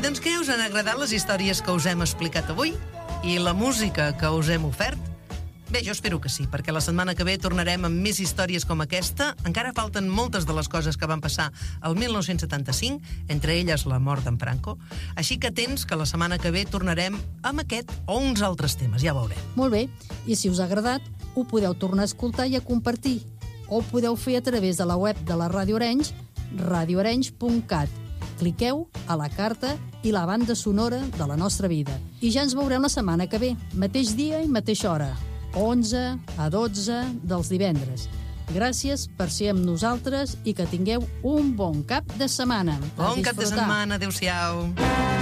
Doncs què us han agradat les històries que us hem explicat avui? I la música que us hem ofert? Bé, jo espero que sí, perquè la setmana que ve tornarem amb més històries com aquesta. Encara falten moltes de les coses que van passar el 1975, entre elles la mort d'en Franco. Així que atents que la setmana que ve tornarem amb aquest o uns altres temes, ja veurem. Molt bé, i si us ha agradat, ho podeu tornar a escoltar i a compartir. O ho podeu fer a través de la web de la Ràdio Arenys, radioarenys.cat. Cliqueu a la carta i la banda sonora de la nostra vida. I ja ens veurem la setmana que ve, mateix dia i mateixa hora. 11 a 12 dels divendres. Gràcies per ser amb nosaltres i que tingueu un bon cap de setmana. Bon cap de setmana, adéu-siau.